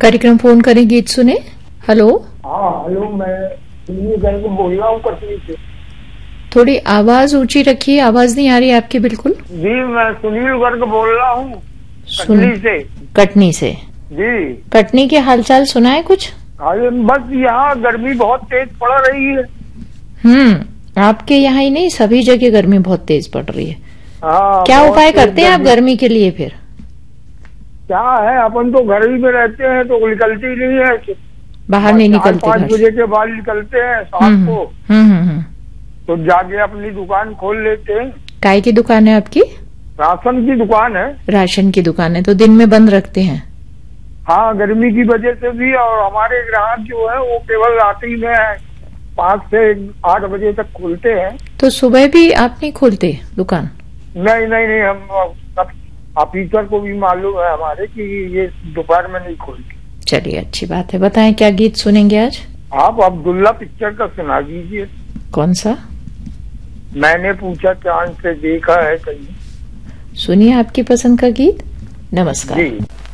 कार्यक्रम फोन करें गीत सुने। हेलो। हाँ हेलो, मैं सुनील गर्ग बोल रहा हूँ कटनी से। थोड़ी आवाज ऊंची रखिए, आवाज नहीं आ रही आपकी बिल्कुल। जी मैं सुनील गर्ग बोल रहा हूँ कटनी से। कटनी से जी। कटनी के हालचाल सुना है कुछ? अरे बस यहाँ गर्मी बहुत तेज पड़ रही है। आपके यहाँ ही नहीं, सभी जगह गर्मी बहुत तेज पड़ रही है। हाँ, क्या उपाय करते हैं आप गर्मी के लिए? फिर क्या है, अपन तो घर ही में रहते हैं तो निकलती ही नहीं है, बाहर नहीं निकलते। 5 बजे के बाद निकलते हैं शाम को। तो जाके अपनी दुकान खोल लेते हैं। काय की दुकान है आपकी? राशन की दुकान है। राशन की दुकान है तो दिन में बंद रखते हैं? हाँ, गर्मी की वजह से भी। और हमारे ग्राहक जो है वो केवल रात्रि में 5 से 8 बजे तक खोलते हैं। तो सुबह भी आप नहीं खोलते दुकान? नहीं नहीं नहीं, हम सब ऑफिसर को भी मालूम है हमारे कि ये दोपहर में नहीं खोलती। चलिए अच्छी बात है। बताएं क्या गीत सुनेंगे आज? आप अब्दुल्ला पिक्चर का सुना दीजिए। कौन सा? मैंने पूछा चांद से देखा है कहीं। सुनिए आपकी पसंद का गीत। नमस्कार। जी।